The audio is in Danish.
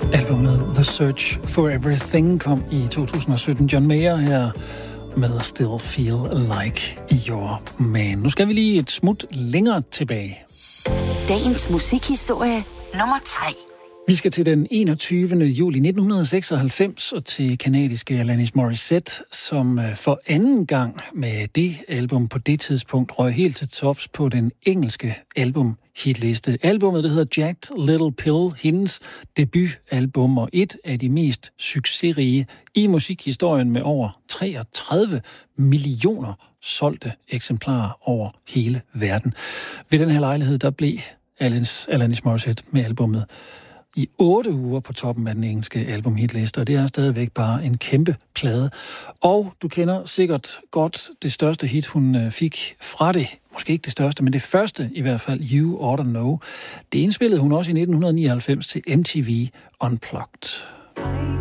Albumet The Search for Everything kom i 2017. John Mayer her med Still Feel Like Your Man. Nu skal vi lige et smut længere tilbage. Dagens musikhistorie nummer 3. Vi skal til den 21. juli 1996 og til kanadiske Alanis Morissette, som for anden gang med det album på det tidspunkt røg helt til tops på den engelske album-hitliste. Albummet, det hedder Jagged Little Pill, hendes debutalbum og et af de mest succesrige i musikhistorien med over 33 millioner solgte eksemplarer over hele verden. Ved den her lejlighed, der blev Alanis Morissette med albummet i 8 uger på toppen af den engelske albumhitliste, og det er stadigvæk bare en kæmpe plade. Og du kender sikkert godt det største hit, hun fik fra det. Måske ikke det største, men det første i hvert fald, You Oughta Know. Det indspillede hun også i 1999 til MTV Unplugged.